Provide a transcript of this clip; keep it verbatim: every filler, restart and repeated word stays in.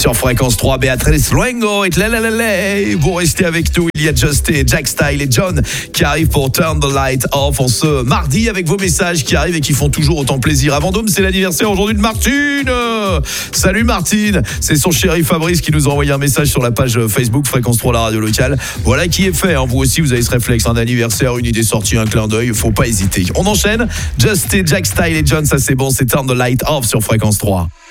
Sur Fréquence trois, Béatrice Luengo et Tlalalala. Vous restez avec nous, il y a Justin, Jack Style et John qui arrivent pour Turn the Light Off en ce mardi avec vos messages qui arrivent et qui font toujours autant plaisir. À Vendôme, c'est l'anniversaire aujourd'hui de Martine. Salut Martine, c'est son chéri Fabrice qui nous a envoyé un message sur la page Facebook Fréquence trois, la radio locale. Voilà qui est fait, hein. Vous aussi, vous avez ce réflexe, un anniversaire, une idée sortie, un clin d'œil, faut pas hésiter. On enchaîne, Justin, Jack Style et John, ça c'est bon, c'est Turn the Light Off sur Fréquence trois.